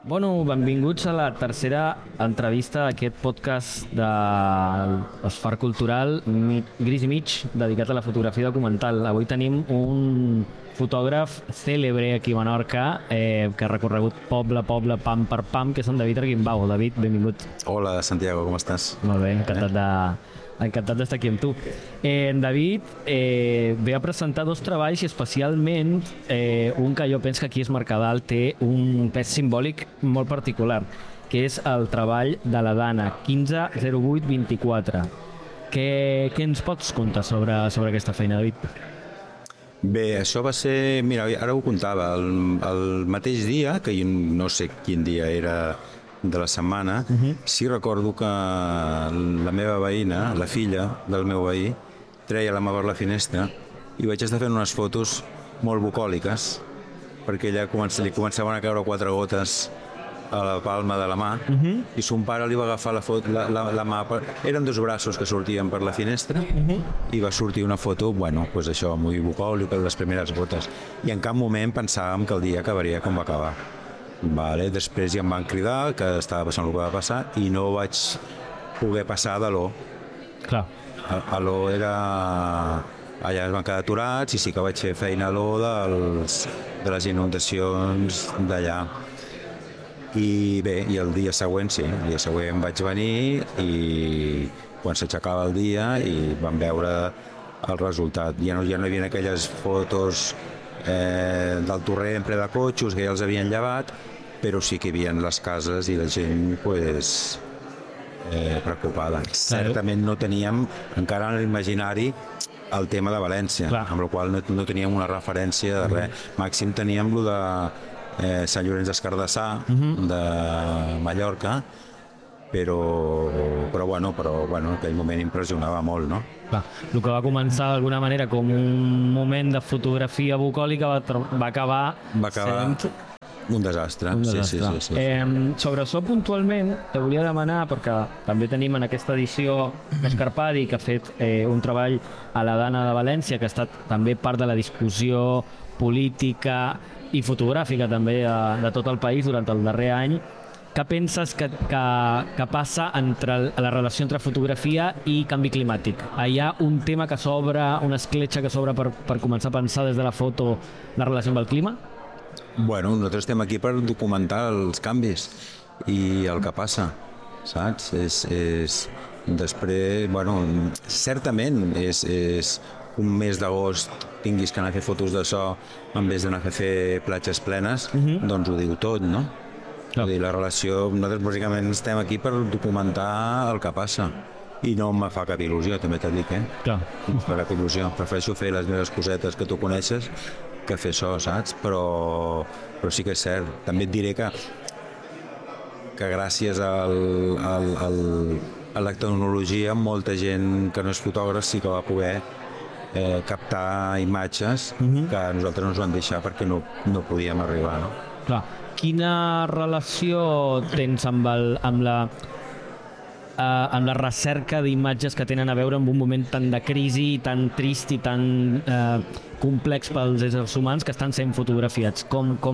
Bueno, benvinguts a la tercera entrevista d'aquest podcast de l'Esfar Cultural Gris i Mig, dedicat a la fotografia documental. Avui tenim un fotògraf cèlebre aquí a Menorca que ha recorregut poble a poble, pam per pam, que és en David Arguimbau. David, benvingut. Hola, Santiago, com estàs? Molt bé, encantat d'estar aquí amb tu. En David ve a presentar dos treballs i especialment un que jo penso que aquí es Mercadal té un pes simbòlic molt particular, que és el treball de la Dana 150824. Què ens pots contar sobre aquesta feina, David? Bé, això va ser... Mira, ara ho contava, el mateix dia, que jo no sé quin dia era de la setmana, sí recordo que la meva veïna, la filla del meu veí, treia la mà per la finestra i vaig estar fent unes fotos molt bucòliques perquè ella li començaven a caure 4 gotes a la palma de la mà i son pare li va agafar la mà. Eren 2 braços que sortien per la finestra i va sortir una foto, bueno, pues això, molt bucòlica, les primeres gotes. I en cap moment pensàvem que el dia acabaria com va acabar. Vale, després ja em van cridar que estava passant el que va passar i no vaig poder passar de l'O. Clar. A l'O era... Allà es van quedar aturats i sí que vaig fer feina a l'O de les inundacions d'allà. I bé, i el dia següent, sí, el dia següent vaig venir i quan s'aixecava el dia i vam veure el resultat. Ja no hi havia aquelles fotos del torrent ple de cotxos que ja els havien llevat, però sí que hi havia les cases i la gent pues, preocupada. Certament no teníem encara en l'imaginari el tema de València, amb la qual no teníem una referència de res. Màxim teníem el de Sant Llorenç d'Escardassà, de Mallorca, però bueno, en aquell moment impressionava molt, no? Clar, el que va començar d'alguna manera com un moment de fotografia bucòlica va acabar sent un desastre. Sí. Sobre això puntualment te volia demanar, perquè també tenim en aquesta edició Òscar Padi, que ha fet un treball a la Dana de València, que ha estat també part de la discussió política i fotogràfica també de tot el país durant el darrer any. Què penses que passa entre la relació entre fotografia i canvi climàtic? Hi ha un tema que s'obre, una escletxa que s'obre per començar a pensar des de la foto la relació amb el clima? Bueno, nosaltres estem aquí per documentar els canvis i el que passa, saps? Després, bueno, certament és un mes d'agost tinguis que anar a fer fotos de so en vez d'anar a fer platges plenes, doncs ho diu tot, no? No. La relació, nosaltres bàsicament estem aquí per documentar el que passa i no me fa cap il·lusió, també t'ho dic, Clar. No fa cap il·lusió, prefereixo fer les meves cosetes que tu coneixes que fer això, saps? Però sí que és cert, també et diré que gràcies a la tecnologia molta gent que no és fotògraf sí que va poder captar imatges que a nosaltres no ens van deixar perquè no podíem arribar, no? Clar. Quina relació tens amb la recerca d'imatges que tenen a veure amb un moment tan de crisi, tan trist i tan complex pels éssers humans que estan sent fotografiats?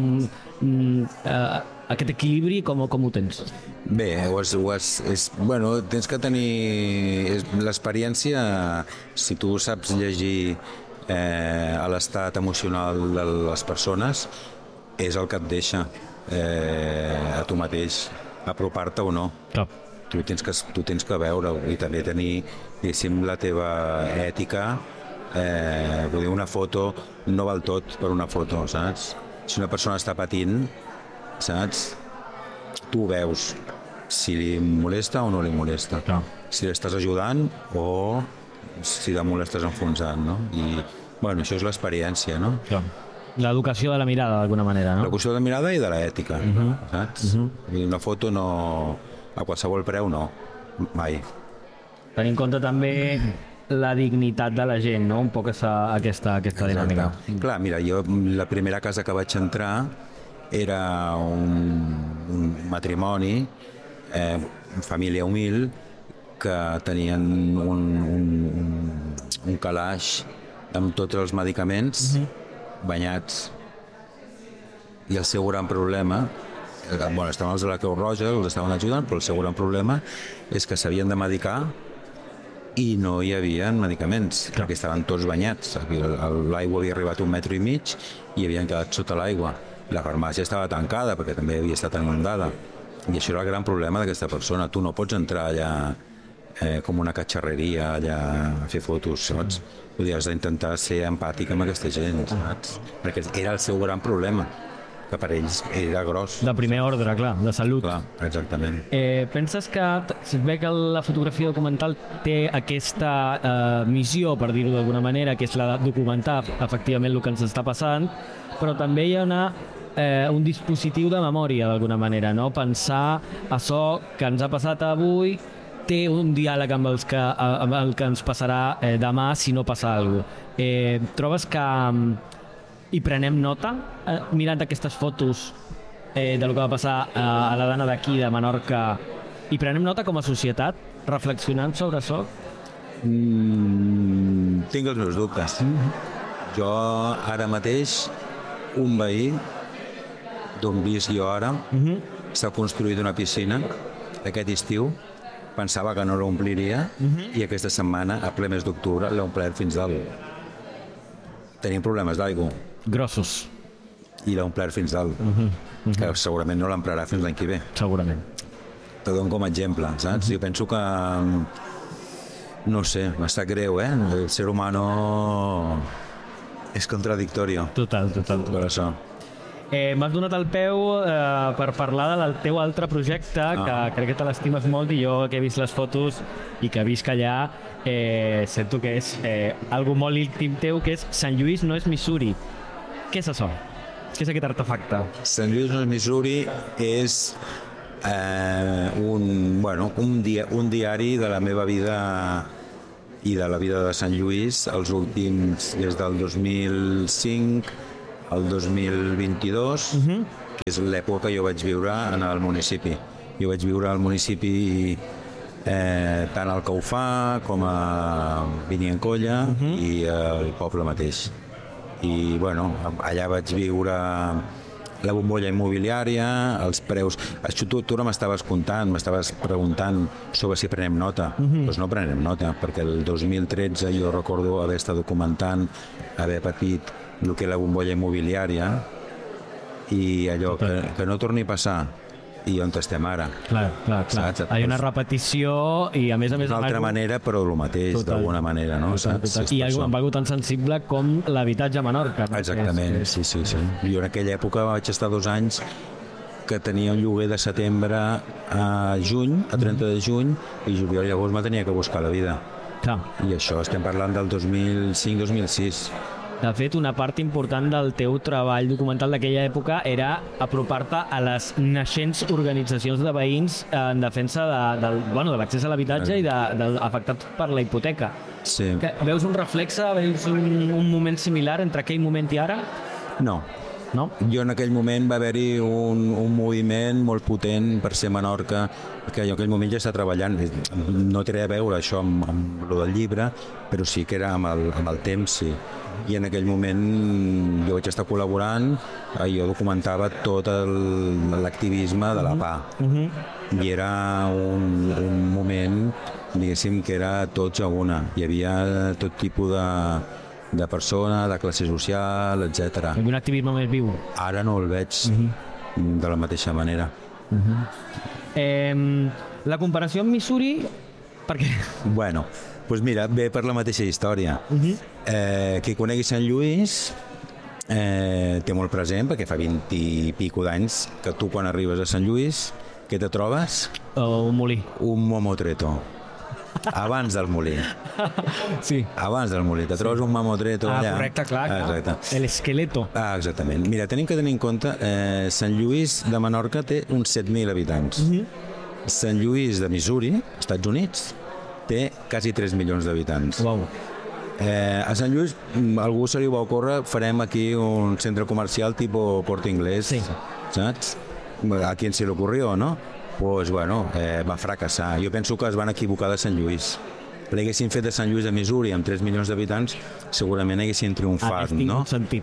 Aquest equilibri, com ho tens? Bé, bueno, tens que tenir l'experiència, si tu saps llegir l'estat emocional de les persones, és el que et deixa a tu mateix apropar-te o no. Clar. Tu tens que veure i també tenir, diguéssim, la teva ètica. Vull dir, una foto no val tot per una foto, saps? Si una persona està patint, saps? Tu ho veus, si li molesta o no li molesta. Clar. Si l'estàs ajudant o si la molestes enfonsant, no? I, bueno, això és l'experiència, no? Clar. L'educació de la mirada, d'alguna manera, no? L'educació de la mirada i de l'ètica, saps? Una foto no... A qualsevol preu no, mai. Tenir en compte també la dignitat de la gent, no? Un poc aquesta dinàmica. Clar, mira, jo la primera casa que vaig entrar era un matrimoni, família humil, que tenien un calaix amb tots els medicaments banyats. I el seu gran problema estaven els de la Creu Roja, els estaven ajudant, però el seu gran problema és que s'havien de medicar i no hi havia medicaments, perquè estaven tots banyats. L'aigua havia arribat 1,5 metres i havien quedat sota l'aigua. La farmàcia estava tancada perquè també havia estat inundada. I això era el gran problema d'aquesta persona. Tu no pots entrar allà com una catxarreria allà a fer fotos, saps? Vull dir, has d'intentar ser empàtic amb aquesta gent, saps? Perquè era el seu gran problema, que per ells era gros. De primer ordre, clar, de salut. Clar, exactament. Penses que es ve que la fotografia documental té aquesta missió, per dir-ho d'alguna manera, que és la de documentar efectivament el que ens està passant, però també hi ha un dispositiu de memòria, d'alguna manera, no? Pensar això que ens ha passat avui té un diàleg amb el que ens passarà demà si no passa alguna cosa. Trobes que hi prenem nota mirant aquestes fotos del que va passar a la dana d'aquí, de Menorca, i prenem nota com a societat, reflexionant sobre això? Tinc els meus dubtes. Jo ara mateix, un veí d'on visc jo ara, s'ha construït una piscina aquest estiu, pensava que no l'ompliria i aquesta setmana, a ple mes d'octubre, l'ha omplert fins dalt. Tenim problemes d'aigua. Grossos. I l'ha omplert fins dalt. Que segurament no l'emplearà fins l'any que ve. Segurament. Te dono com a exemple, saps? Jo penso que, no sé, m'està greu, El ser humano és contradictori. Total. Per això. M'has donat el peu per parlar del teu altre projecte, que crec que te l'estimes molt, i jo que he vist les fotos i que visc allà, sento que és algo molt íntim teu, que és Sant Lluís no és Missouri. Què és això? Què és aquest artefacte? Sant Lluís no és Missouri és un diari de la meva vida i de la vida de Sant Lluís els últims, des del 2005 al 2022, que és l'època que jo vaig viure en el municipi. Jo vaig viure al municipi tant al Caufà com a Beniencolla i al poble mateix. I allà vaig viure la bombolla immobiliària, els preus. Això tu no m'estaves contant, m'estaves preguntant sobre si prenem nota. Doncs no prenem nota, perquè el 2013 jo recordo haver estat documentant, haver patit el que és la bombolla immobiliària i allò que no torni a passar i on estem ara. Clar. Hi ha una repetició i a més... D'una altra manera, però el mateix, d'alguna manera, no? I algo tan sensible com l'habitatge a Menorca. Exactament, sí. Jo en aquella època vaig estar 2 anys que tenia un lloguer de setembre a juny, a 30 de juny, i juliol llavors me tenia que buscar la vida. I això estem parlant del 2005-2006. De fet, una part important del teu treball documental d'aquella època era apropar-te a les naixents organitzacions de veïns en defensa de l'accés a l'habitatge i afectats per la hipoteca. Sí. Veus un reflexe, veus un moment similar entre aquell moment i ara? No. Jo en aquell moment va haver-hi un moviment molt potent per ser Menorca, que jo en aquell moment ja estava treballant. No té a veure això amb el del llibre, però sí que era amb el temps, sí. I en aquell moment jo vaig estar col·laborant, jo documentava tot l'activisme de la PA. I era un moment, diguéssim, que era tots a una. Hi havia tot tipus de persona, de classe social, etc. Un activisme més viu. Ara no el veig de la mateixa manera. La comparació amb Missouri, per què? Doncs mira, ve per la mateixa història. Qui conegui Sant Lluís té molt present, perquè fa 20 i pico d'anys que tu quan arribes a Sant Lluís, què te trobes? Un molí. Un mamotreto. Abans del molí. Sí. Abans del molí. Te trobes un mamotreto allà. Correcte, clar. Exacte. L'esqueleto. Exactament. Mira, tenim que tenir en compte Sant Lluís de Menorca té uns 7.000 habitants. Sant Lluís de Missouri, Estats Units, té quasi 3 milions d'habitants. Wow. A Sant Lluís, algú se li va ocórrer, farem aquí un centre comercial tipus Corte Inglés, saps? A qui se li ocorrió, no? Pues va fracassar. Jo penso que es van equivocar de Sant Lluís. L'haguessin fet de Sant Lluís de Missouri amb 3 milions d'habitants, segurament haguessin triomfat, no? Sentit.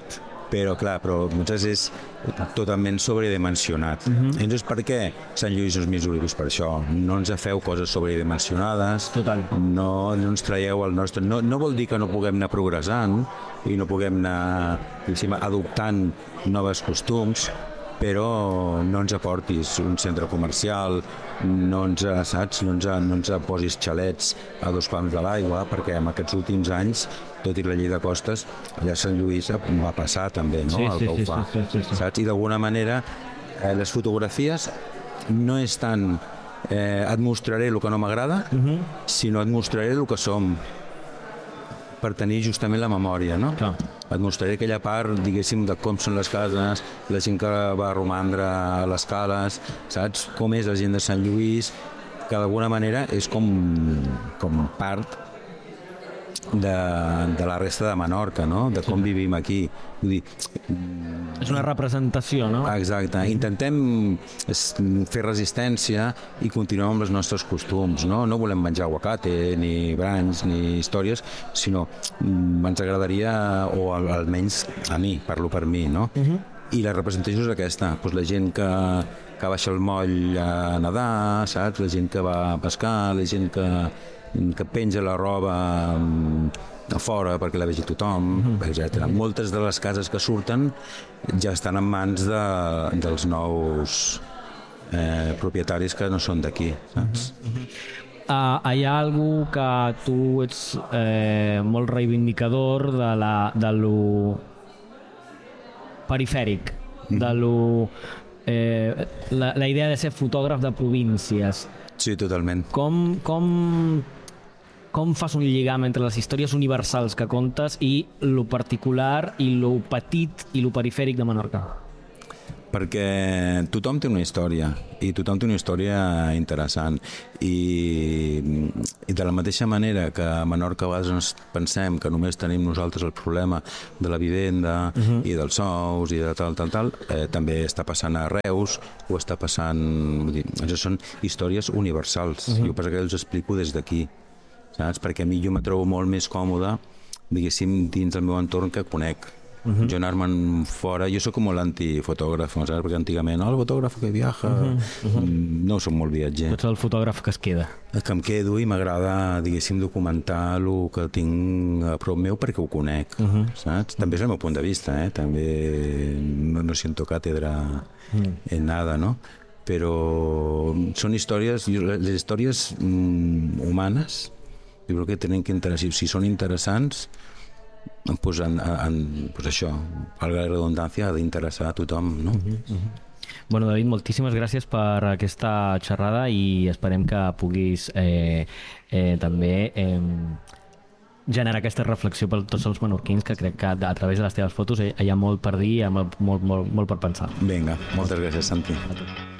però clar, però moltes és totalment sobredimensionat. Llavors, per què Sant Lluís us Misuribus? Per això, no ens feu coses sobredimensionades, no ens traieu el nostre... No vol dir que no puguem anar progressant i no puguem anar adoptant noves costums, però no ens aportis un centre comercial, no ens posis xalets a 2 pams de l'aigua, perquè en aquests últims anys, tot i la llei de costes, allà a Sant Lluís va passar també, no? El que ho fa. Saps? I d'alguna manera les fotografies no és tant et mostraré el que no m'agrada, sinó et mostraré el que som, per tenir justament la memòria, no? Et mostraré aquella part, diguéssim, de com són les cases, la gent que va romandre a les cales, saps? Com és la gent de Sant Lluís, que d'alguna manera és com part de la resta de Menorca, no? De com vivim aquí. Vull dir, és una representació, no? Exacte. Intentem fer resistència i continuem amb els nostres costums, no? No volem menjar aguacate, ni branys, ni històries, sinó ens agradaria, o almenys a mi, parlo per mi, no? I la representació és aquesta, doncs la gent que baixa el moll a nedar, saps? La gent que va a pescar, la gent que penja la roba a fora perquè la vegi tothom, etc. Moltes de les cases que surten ja estan en mans dels nous propietaris que no són d'aquí, saps? Hi ha algú que tu ets molt reivindicador de lo perifèric, de lo la idea de ser fotògraf de províncies. Sí, totalment. Com fas un lligam entre les històries universals que contes i lo particular i lo petit i lo perifèric de Menorca? Perquè tothom té una història i tothom té una història interessant i de la mateixa manera que a Menorca a vegades ens pensem que només tenim nosaltres el problema de la vivenda i dels sous i de tal, també està passant a Reus o està passant... Són històries universals. Jo passa que els explico des d'aquí, saps? Perquè a mi jo me trobo molt més còmode, diguéssim, dins del meu entorn que conec. Jo anar-me'n fora, jo soc molt antifotògraf, saps? Perquè antigament, el fotògraf que viaja, no soc molt viatger. Tu ets el fotògraf que es queda. Que em quedo i m'agrada, diguéssim, documentar el que tinc a prop meu perquè ho conec, saps? També és el meu punt de vista, també no siento càtedra en nada, no? Però són històries, les històries humanes, jo crec que tenen que interessar, si són interessants, pues això, valga la redundància, ha d'interessar a tothom, no? Bueno, David, moltíssimes gràcies per aquesta xerrada i esperem que puguis també generar aquesta reflexió per tots els menorquins, que crec que a través de les teves fotos hi ha molt per dir i hi ha molt per pensar. Vinga, moltes gràcies, Santi.